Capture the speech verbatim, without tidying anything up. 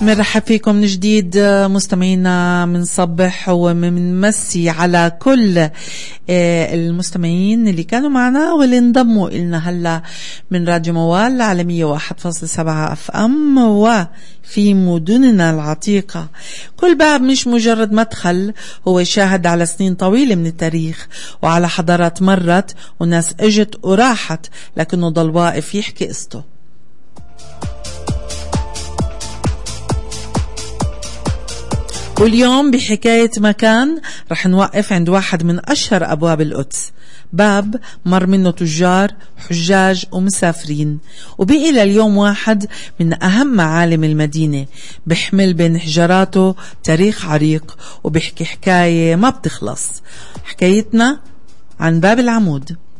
مرحب فيكم من جديد مستمعينا، منصبح ومنمسي على كل المستمعين اللي كانوا معنا واللي انضموا إلنا هلا من راديو موال على مية وواحد فاصلة سبعة اف ام وفي مدننا العتيقة. كل باب مش مجرد مدخل، هو يشاهد على سنين طويلة من التاريخ وعلى حضارات مرت وناس اجت وراحت، لكنه ضل واقف يحكي قصته. واليوم بحكاية مكان رح نوقف عند واحد من أشهر أبواب القدس، باب مر منه تجار حجاج ومسافرين، وبقي لليوم واحد من أهم معالم المدينة، بيحمل بين حجراته تاريخ عريق وبيحكي حكاية ما بتخلص. حكايتنا عن باب العمود.